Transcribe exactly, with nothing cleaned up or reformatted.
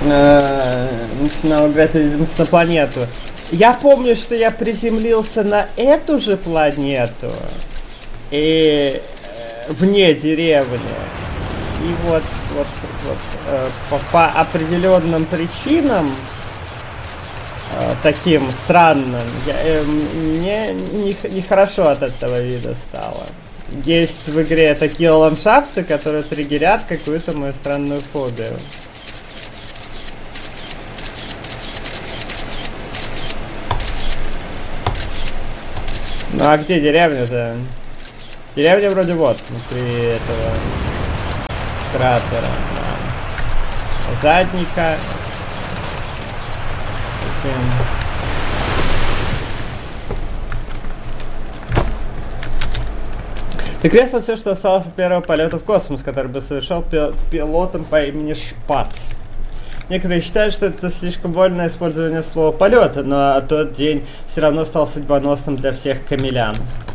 э, начинал играть, видимость, на планету. Я помню, что я приземлился на эту же планету и э, вне деревни. И вот, вот, вот э, по, по определенным причинам, э, таким странным, я, э, мне нехорошо не от этого вида стало. Есть в игре такие ландшафты, которые триггерят какую-то мою странную фобию. Ну а где деревня-то? Деревня вроде вот, внутри этого кратера. Да. Задника. Ты кресло все, что осталось от первого полета в космос, который бы совершал пил пилотом по имени Шпац. Некоторые считают, что это слишком вольное использование слова полета, но тот день все равно стал судьбоносным для всех камелян.